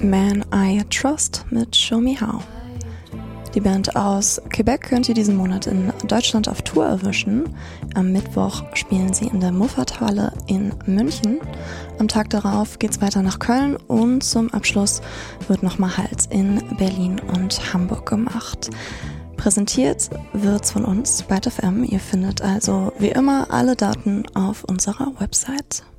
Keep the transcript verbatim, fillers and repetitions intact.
Man I Trust mit Show Me How. Die Band aus Quebec könnt ihr diesen Monat in Deutschland auf Tour erwischen. Am Mittwoch spielen sie in der Muffathalle in München. Am Tag darauf geht's weiter nach Köln und zum Abschluss wird nochmal Halt in Berlin und Hamburg gemacht. Präsentiert wird's von uns bei F M. Ihr findet also wie immer alle Daten auf unserer Website.